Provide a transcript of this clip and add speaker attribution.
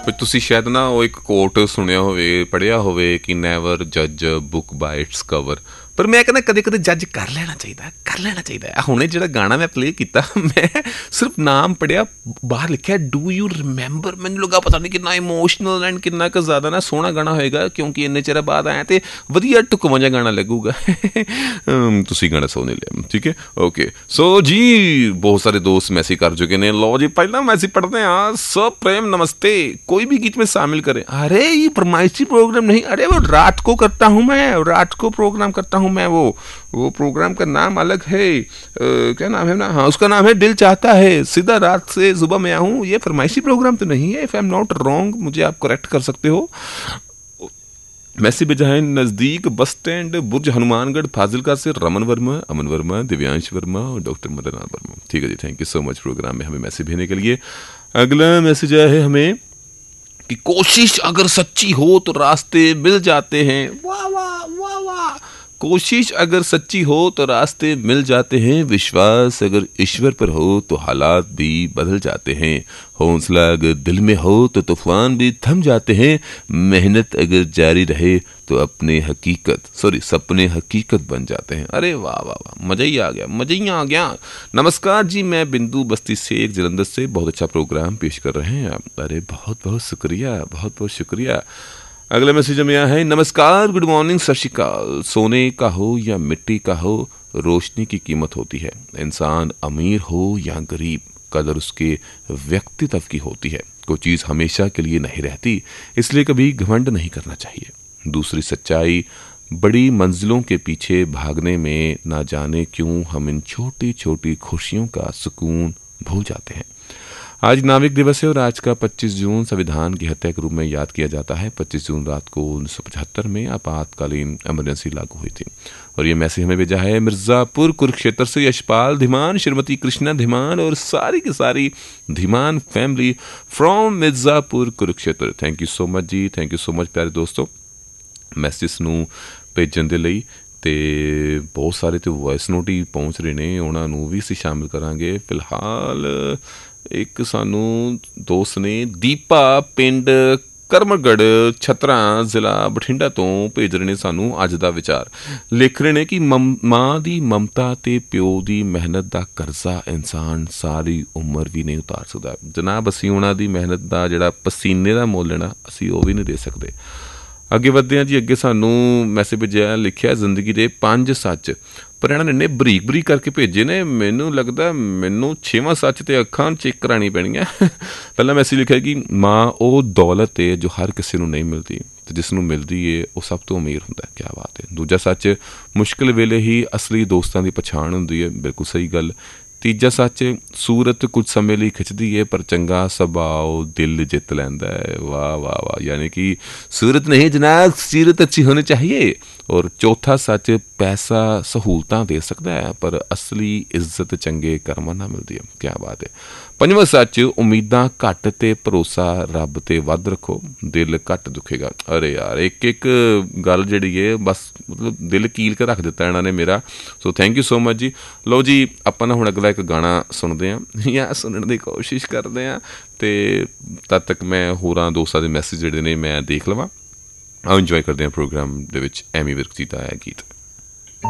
Speaker 1: ਤੁਸੀਂ ਸ਼ਾਇਦ ਨਾ ਉਹ ਇੱਕ ਕੋਟ ਸੁਣਿਆ ਹੋਵੇ, ਪੜ੍ਹਿਆ ਹੋਵੇ ਕਿ ਨੈਵਰ ਜੱਜ ਬੁੱਕ ਬਾਏ ਇਟਸ ਕਵਰ। ਪਰ ਮੈਂ ਕਹਿੰਦਾ ਕਦੇ ਕਦੇ ਜੱਜ ਕਰ ਲੈਣਾ ਚਾਹੀਦਾ। ਹੁਣੇ ਜਿਹੜਾ ਗਾਣਾ ਮੈਂ ਪਲੇ ਕੀਤਾ, ਮੈਂ ਸਿਰਫ ਨਾਮ ਪੜ੍ਹਿਆ, ਬਾਹਰ ਲਿਖਿਆ ਡੂ ਯੂ ਰਿਮੈਂਬਰ। ਮੈਨੂੰ ਲੱਗਾ ਪਤਾ ਨਹੀਂ ਕਿੰਨਾ ਇਮੋਸ਼ਨਲ ਐਂਡ ਕਿੰਨਾ ਕੁ ਜ਼ਿਆਦਾ ਨਾ ਸੋਹਣਾ ਗਾਣਾ ਹੋਏਗਾ, ਕਿਉਂਕਿ ਇੰਨੇ ਚਿਰ ਬਾਅਦ ਆਇਆ ਤੇ ਵਧੀਆ ਢੁਕਵਾਂ ਜਿਹਾ ਗਾਣਾ ਲੱਗੂਗਾ। ਤੁਸੀਂ ਗਾਣਾ ਸੁਣ ਲਿਆ, ਠੀਕ ਹੈ, ਓਕੇ। ਸੋ ਜੀ ਬਹੁਤ ਸਾਰੇ ਦੋਸਤ ਮੈਸੇਜ कर चुके ने। लो जी पहला मैसेज पढ़ते हैं। सब प्रेम नमस्ते, कोई भी गीत में शामिल करें। अरे ये फरमाइशी प्रोग्राम नहीं, अरे वो रात को करता हूँ मैं, रात को प्रोग्राम करता हूँ मैं। वो प्रोग्राम का नाम अलग है, क्या नाम है ना, हाँ उसका नाम है दिल चाहता है, सीधा रात से सुबह में आऊँ। ये फरमाइशी प्रोग्राम तो नहीं है। If I am not wrong, मुझे आप करेक्ट कर सकते हो। मैसी बिजहान नज़दीक बस स्टैंड बुर्ज हनुमानगढ़ फाजिलका से रमन वर्मा, अमन वर्मा, दिव्यांश वर्मा और डॉक्टर मदनलाल वर्मा। ठीक है जी, thank you so much programme में हमें मैसेज भेजने के लिए। अगला मैसेज है हमें कि कोशिश अगर सच्ची हो तो रास्ते मिल जाते हैं। वाह वाह वाह वाह। कोशिश अगर सच्ची हो तो रास्ते मिल जाते हैं, विश्वास अगर ईश्वर पर हो तो हालात भी बदल जाते हैं, हौसला अगर दिल में हो तो तूफान भी थम जाते हैं, मेहनत अगर जारी रहे तो सपने हकीकत बन जाते हैं। अरे वाह वाह वाह, मज़ा ही आ गया। नमस्कार जी, मैं बिंदु बस्ती से एक जलंधर से, बहुत अच्छा प्रोग्राम पेश कर रहे हैं आप। अरे बहुत बहुत शुक्रिया। अगला मैसेज में आया है। नमस्कार, गुड मॉर्निंग, सत श्री अकाल। सोने का हो या मिट्टी का हो, रोशनी की कीमत होती है। इंसान अमीर हो या गरीब, कदर उसके व्यक्तित्व की होती है। कोई चीज़ हमेशा के लिए नहीं रहती, इसलिए कभी घमंड नहीं करना चाहिए। दूसरी सच्चाई, बड़ी मंजिलों के पीछे भागने में ना जाने क्यों हम इन छोटी छोटी खुशियों का सुकून भूल जाते हैं। आज नाविक दिवस है और आज का 25 जून संविधान की हत्या के रूप में याद किया जाता है। 25 जून रात को 1975 में आपातकालीन इमरजेंसी लागू हुई थी। और ये मैसेज हमें भेजा है मिर्ज़ापुर कुरुक्षेत्र से यशपाल धीमान, श्रीमती कृष्णा धीमान और सारी की सारी Dhiman family from Mirzapur Kurukshetra. Thank you so much ji, thank you so much प्यारे दोस्तों मैसेज ਨੂੰ ਭੇਜਣ ਦੇ ਲਈ। ਤੇ ਬਹੁਤ ਸਾਰੇ ਤੇ ਵੌਇਸ ਨੋਟ ਹੀ ਪਹੁੰਚ ਰਹੇ ਨੇ, ਉਹਨਾਂ ਨੂੰ ਵੀ ਅਸੀਂ ਸ਼ਾਮਿਲ ਕਰਾਂਗੇ। ਫਿਲਹਾਲ ਇੱਕ ਸਾਨੂੰ ਦੋਸਤ ਨੇ ਦੀਪਾ ਪਿੰਡ ਕਰਮਗੜ੍ਹ ਛਤਰਾ ਜ਼ਿਲ੍ਹਾ ਬਠਿੰਡਾ ਤੋਂ ਭੇਜ ਰਹੇ ਨੇ ਸਾਨੂੰ ਅੱਜ ਦਾ ਵਿਚਾਰ। ਲਿਖ ਰਹੇ ਨੇ ਕਿ ਮਾਂ ਦੀ ਮਮਤਾ ਤੇ ਪਿਓ ਦੀ ਮਿਹਨਤ ਦਾ ਕਰਜ਼ਾ ਇਨਸਾਨ ਸਾਰੀ ਉਮਰ ਵੀ ਨਹੀਂ ਉਤਾਰ ਸਕਦਾ। ਜਨਾਬ ਅਸੀਂ ਉਹਨਾਂ ਦੀ ਮਿਹਨਤ ਦਾ ਜਿਹੜਾ ਪਸੀਨੇ ਦਾ ਮੁੱਲ ਨਾ, ਅਸੀਂ ਉਹ ਵੀ ਨਹੀਂ ਦੇ ਸਕਦੇ। ਅੱਗੇ ਵੱਧਦੇ ਹਾਂ ਜੀ। ਅੱਗੇ ਸਾਨੂੰ ਮੈਸੇਜ ਭੇਜਿਆ, ਲਿਖਿਆ ਜ਼ਿੰਦਗੀ ਦੇ 5 ਸੱਚ, ਪਰ ਇਹਨਾਂ ਨੇ ਇੰਨੇ ਬਰੀਕ ਕਰਕੇ ਭੇਜੇ ਨੇ, ਮੈਨੂੰ ਲੱਗਦਾ ਮੈਨੂੰ 6ਵਾਂ ਸੱਚ ਤੇ ਅੱਖਾਂ ਚੈੱਕ ਕਰਾਉਣੀ ਪੈਣੀਆਂ। ਪਹਿਲਾਂ ਮੈਸੇਜ ਲਿਖਿਆ ਕਿ ਮਾਂ ਉਹ ਦੌਲਤ ਹੈ ਜੋ ਹਰ ਕਿਸੇ ਨੂੰ ਨਹੀਂ ਮਿਲਦੀ, ਤੇ ਜਿਸ ਨੂੰ ਮਿਲਦੀ ਹੈ ਉਹ ਸਭ ਤੋਂ ਅਮੀਰ ਹੁੰਦਾ। ਕਿਆ ਬਾਤ ਹੈ। ਦੂਜਾ ਸੱਚ, ਮੁਸ਼ਕਿਲ ਵੇਲੇ ਹੀ ਅਸਲੀ ਦੋਸਤਾਂ ਦੀ ਪਛਾਣ ਹੁੰਦੀ ਹੈ। ਬਿਲਕੁਲ ਸਹੀ ਗੱਲ। ਤੀਜਾ ਸੱਚ, ਸੂਰਤ ਕੁਝ ਸਮੇਂ ਲਈ ਖਿੱਚਦੀ ਹੈ ਪਰ ਚੰਗਾ ਸੁਭਾਅ ਦਿਲ ਜਿੱਤ ਲੈਂਦਾ ਹੈ। ਵਾਹ ਵਾਹ ਵਾਹ, यानी कि सूरत नहीं जनाब, सीरत अच्छी होनी चाहिए। और चौथा सच, पैसा सहूलतां दे सकता है पर असली इज्जत चंगे कर्मां नाल मिलदी है। क्या बात है। पंजवां सच, उम्मीदां घट ते भरोसा रब ते वध रखो, दिल घट दुखेगा। अरे यार एक गल जिहड़ी है बस मतलब दिल कील के रख दिता इन्हां ने मेरा। So thank you so much जी। लो जी आपां ना हुण अगला एक गाना सुनते हैं या सुनने की कोशिश करते हैं, तो तद तक मैं होरां दोस्तां दे मैसेज जिहड़े ने मैं देख लवां। आओ इंजॉय करते हैं प्रोग्राम दे विच। एमी विर्क जी दा है गीत।